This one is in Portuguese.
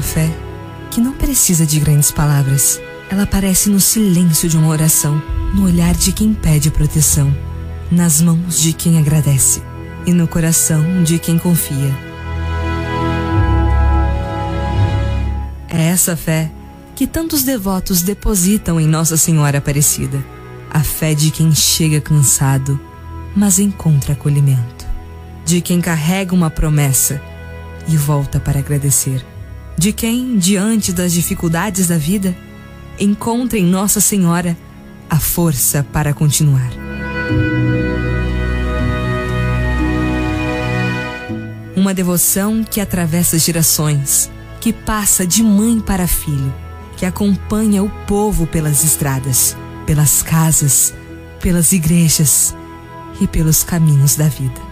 uma fé que não precisa de grandes palavras. Ela aparece no silêncio de uma oração, no olhar de quem pede proteção, nas mãos de quem agradece e no coração de quem confia. É essa fé que tantos devotos depositam em Nossa Senhora Aparecida. A fé de quem chega cansado, mas encontra acolhimento. De quem carrega uma promessa e volta para agradecer. De quem, diante das dificuldades da vida, encontra em Nossa Senhora a força para continuar. Uma devoção que atravessa gerações, que passa de mãe para filho, que acompanha o povo pelas estradas, pelas casas, pelas igrejas e pelos caminhos da vida.